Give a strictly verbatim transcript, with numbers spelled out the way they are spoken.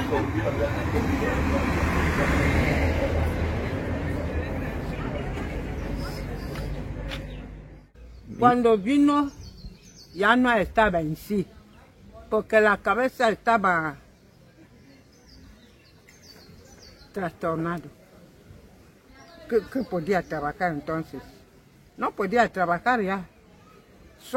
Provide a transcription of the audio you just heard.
Cuando vino, ya no estaba en sí, porque la cabeza estaba trastornada. ¿Qué, qué podía trabajar entonces? No podía trabajar ya.